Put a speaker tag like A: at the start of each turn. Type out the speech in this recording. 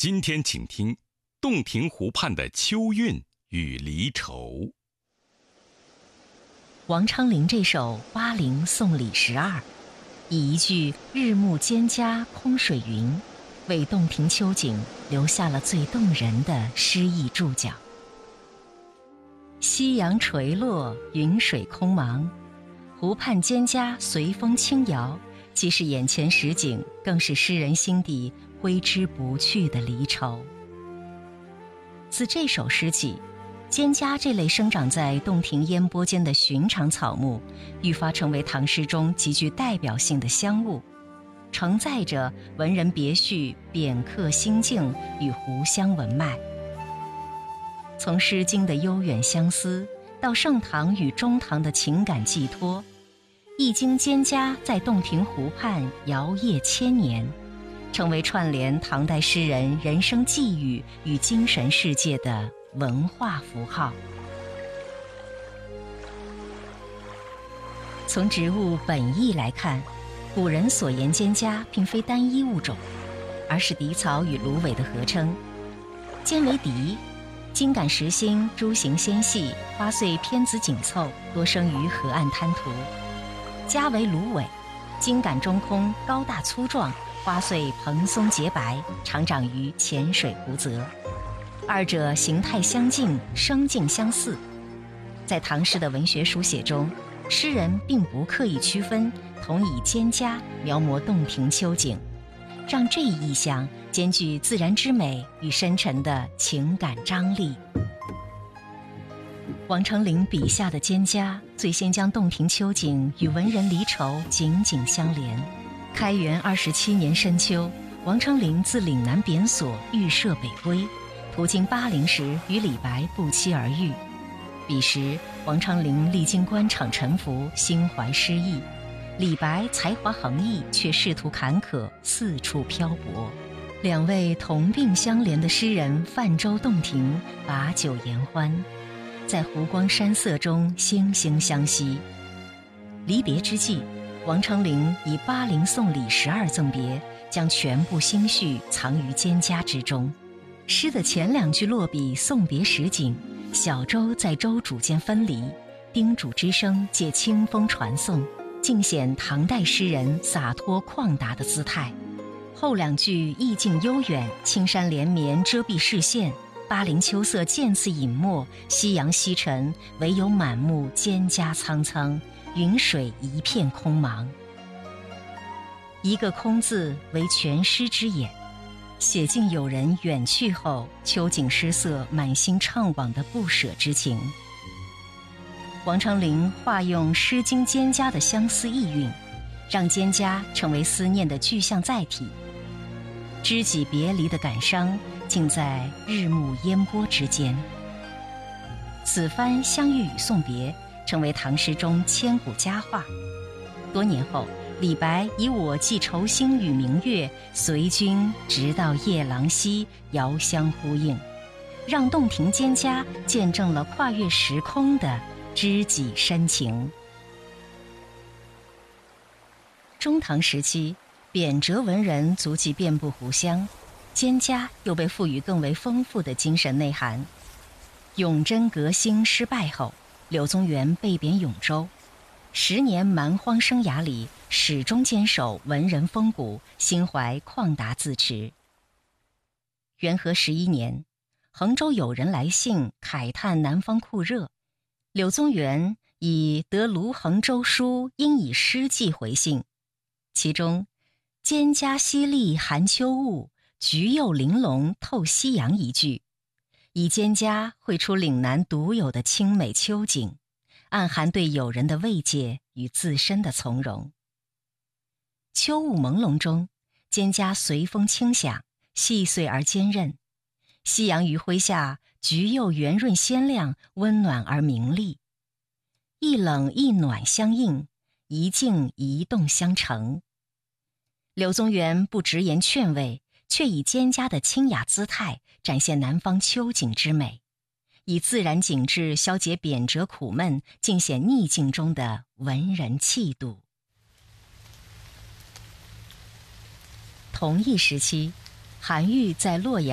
A: 今天请听洞庭湖畔的秋韵与离愁。
B: 王昌龄这首《巴陵送李十二》，以一句“日暮蒹葭空水云”为洞庭秋景留下了最动人的诗意注脚。夕阳垂落，云水空茫，湖畔蒹葭随风轻摇，既是眼前实景，更是诗人心底挥之不去的离愁。自这首诗起，蒹葭这类生长在洞庭烟波间的寻常草木，愈发成为唐诗中极具代表性的香物，承载着文人别绪、贬客心境与湖湘文脉。从《诗经》的悠远相思，到盛唐与中唐的情感寄托，一经蒹葭在洞庭湖畔摇曳千年，成为串联唐代诗人人生际遇与精神世界的文化符号。从植物本意来看，古人所言蒹葭并非单一物种，而是荻草与芦苇的合称。蒹为荻，茎秆实心，株形纤细，花穗偏子紧凑，多生于河岸滩涂。葭为芦苇，茎秆中空，高大粗壮，花穗蓬松洁白，常长于浅水湖泽。二者形态相近，生境相似。在唐诗的文学书写中，诗人并不刻意区分，同以蒹葭描摹洞庭秋景，让这一意象兼具自然之美与深沉的情感张力。王昌龄笔下的蒹葭，最先将洞庭秋景与文人离愁紧紧相连。开元27年深秋，王昌龄自岭南贬所寓舍北归，途经巴陵时与李白不期而遇。彼时王昌龄历经官场沉浮，心怀诗意；李白才华横溢，却仕途坎坷，四处漂泊。两位同病相怜的诗人泛舟洞庭，把酒言欢，在湖光山色中惺惺相惜。离别之际，王昌龄以巴陵送李十二赠别，将全部心绪藏于蒹葭之中。诗的前两句落笔送别时景，小舟在舟渚间分离，叮嘱之声借清风传送，尽显唐代诗人洒脱旷达的姿态。后两句意境悠远，青山连绵遮蔽视线，巴陵秋色渐次隐没，夕阳西沉，唯有满目蒹葭苍苍，云水一片空茫。一个空字为全诗之眼，写尽友人远去后秋景失色，满心怅惘的不舍之情。王昌龄化用《诗经》蒹葭的相思意蕴，让蒹葭成为思念的具象载体。知己别离的感伤，尽在日暮烟波之间。此番相遇与送别，成为唐诗中千古佳话。多年后，李白以我寄愁心与明月，随君直到夜郎西，遥相呼应，让洞庭蒹葭见证了跨越时空的知己深情。中唐时期，贬谪文人足迹遍布湖湘，蒹葭又被赋予更为丰富的精神内涵。永贞革新失败后，柳宗元被贬永州，10年蛮荒生涯里，始终坚守文人风骨，心怀旷达自持。元和11年，衡州有人来信慨叹南方酷热，柳宗元以得卢衡州书，应以诗记回信，其中蒹葭淅沥寒秋雾，菊柚玲珑透夕阳一句，以蒹葭绘出岭南独有的清美秋景，暗含对友人的慰藉与自身的从容。秋雾朦胧中，蒹葭随风轻响，细碎而坚韧。夕阳余晖下，菊柚圆润鲜亮，温暖而明丽。一冷一暖相应，一静一动相成。柳宗元不直言劝慰，却以蒹葭的清雅姿态展现南方秋景之美，以自然景致消解贬谪苦闷，尽显逆境中的文人气度。同一时期，韩愈在洛阳